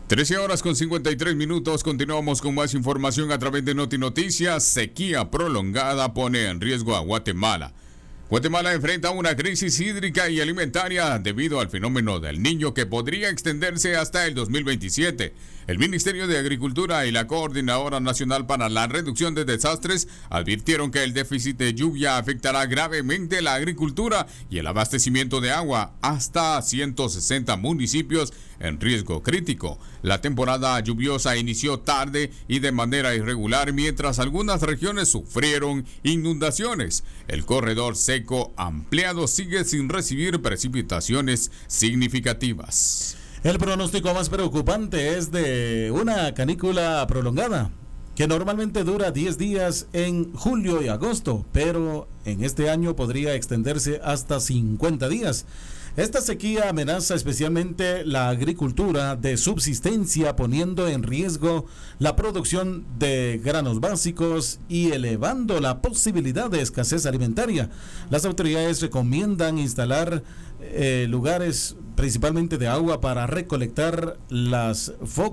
13:53. Continuamos con más información a través de Noti Noticias. Sequía prolongada pone en riesgo a Guatemala. Guatemala enfrenta una crisis hídrica y alimentaria debido al fenómeno del Niño que podría extenderse hasta el 2027. El Ministerio de Agricultura y la Coordinadora Nacional para la Reducción de Desastres advirtieron que el déficit de lluvia afectará gravemente la agricultura y el abastecimiento de agua hasta 160 municipios en riesgo crítico. La temporada lluviosa inició tarde y de manera irregular, mientras algunas regiones sufrieron inundaciones. El corredor seco ampliado sigue sin recibir precipitaciones significativas. El pronóstico más preocupante es de una canícula prolongada, que normalmente dura 10 días en julio y agosto, pero en este año podría extenderse hasta 50 días. Esta sequía amenaza especialmente la agricultura de subsistencia, poniendo en riesgo la producción de granos básicos y elevando la posibilidad de escasez alimentaria. Las autoridades recomiendan instalar lugares principalmente de agua para recolectar las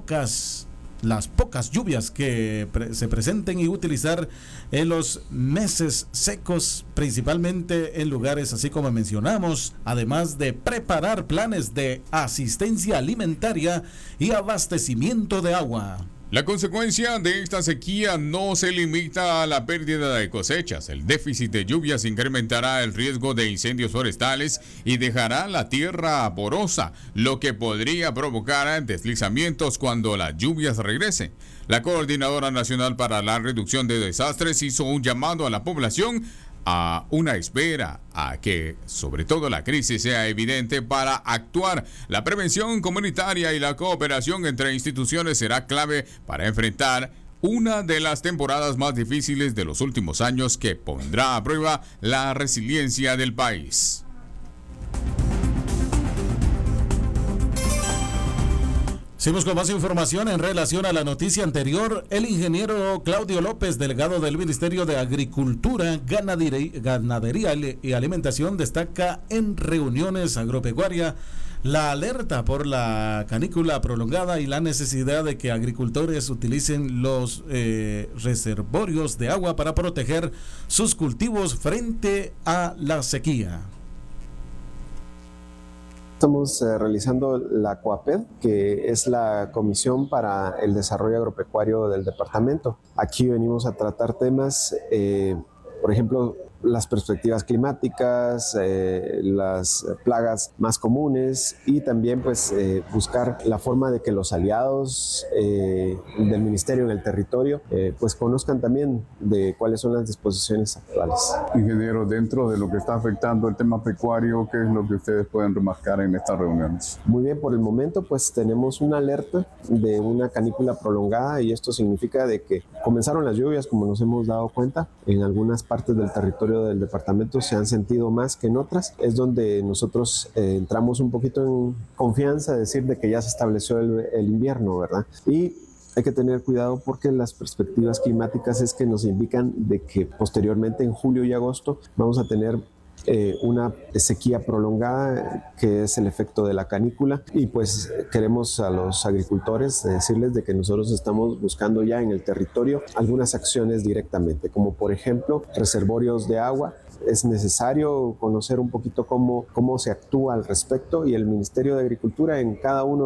pocas lluvias que se presenten y utilizar en los meses secos, principalmente en lugares así como mencionamos, además de preparar planes de asistencia alimentaria y abastecimiento de agua. La consecuencia de esta sequía no se limita a la pérdida de cosechas. El déficit de lluvias incrementará el riesgo de incendios forestales y dejará la tierra porosa, lo que podría provocar deslizamientos cuando las lluvias regresen. La Coordinadora Nacional para la Reducción de Desastres hizo un llamado a la población a una espera a que sobre todo la crisis sea evidente para actuar. La prevención comunitaria y la cooperación entre instituciones será clave para enfrentar una de las temporadas más difíciles de los últimos años que pondrá a prueba la resiliencia del país. Seguimos con más información en relación a la noticia anterior. El ingeniero Claudio López, delegado del Ministerio de Agricultura, Ganadería y Alimentación, destaca en reuniones agropecuarias la alerta por la canícula prolongada y la necesidad de que agricultores utilicen los reservorios de agua para proteger sus cultivos frente a la sequía. Estamos realizando la COAPED, que es la Comisión para el Desarrollo Agropecuario del departamento. Aquí venimos a tratar temas, por ejemplo, las perspectivas climáticas, las plagas más comunes y también buscar la forma de que los aliados del ministerio en el territorio conozcan también de cuáles son las disposiciones actuales. Ingeniero, dentro de lo que está afectando el tema pecuario, ¿qué es lo que ustedes pueden remarcar en estas reuniones? Muy bien, por el momento tenemos una alerta de una canícula prolongada y esto significa de que comenzaron las lluvias, como nos hemos dado cuenta, en algunas partes del territorio del departamento se han sentido más que en otras. Es donde nosotros entramos un poquito en confianza de decir de que ya se estableció el invierno, ¿verdad? Y hay que tener cuidado porque las perspectivas climáticas es que nos indican de que posteriormente en julio y agosto vamos a tener una sequía prolongada, que es el efecto de la canícula, y queremos a los agricultores decirles de que nosotros estamos buscando ya en el territorio algunas acciones directamente, como por ejemplo reservorios de agua. Es necesario conocer un poquito cómo se actúa al respecto, y el Ministerio de Agricultura en cada uno